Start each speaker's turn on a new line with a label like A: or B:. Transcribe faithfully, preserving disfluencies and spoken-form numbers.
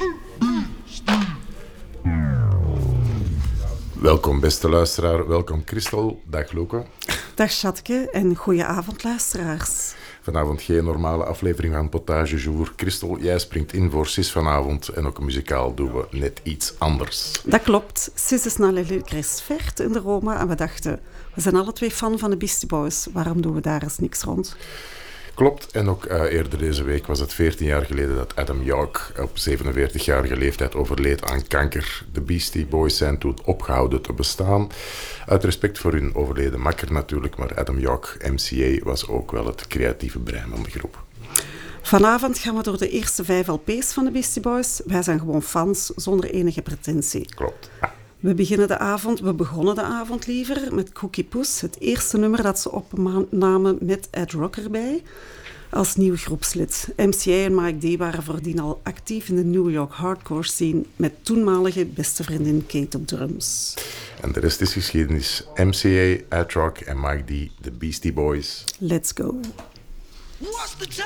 A: Welkom beste luisteraar, welkom Christel, dag Loeke.
B: Dag Schatke en goeie avond luisteraars.
A: Vanavond geen normale aflevering van Potage Jour. Christel, jij springt in voor Sis vanavond en ook muzikaal doen we net iets anders.
B: Dat klopt, Sis is naar Le Gresvert in de Roma en we dachten, we zijn alle twee fan van de Beastie Boys, waarom doen we daar eens niks rond?
A: Klopt, en ook uh, eerder deze week was het veertien jaar geleden dat Adam Yauch op zevenenveertigjarige leeftijd overleed aan kanker. De Beastie Boys zijn toen opgehouden te bestaan. Uit respect voor hun overleden makker natuurlijk, maar Adam Yauch, M C A, was ook wel het creatieve brein van de groep.
B: Vanavond gaan we door de eerste vijf L P's van de Beastie Boys. Wij zijn gewoon fans, zonder enige pretentie.
A: Klopt. Ah.
B: We beginnen de avond, we begonnen de avond liever met Cookie Puss, het eerste nummer dat ze opnamen met Ed Rock erbij, als nieuw groepslid. M C A en Mike D waren voordien al actief in de New York hardcore scene met toenmalige beste vriendin Kate op drums.
A: En de rest is geschiedenis. M C A, Ed Rock en Mike D, de Beastie Boys.
B: Let's go.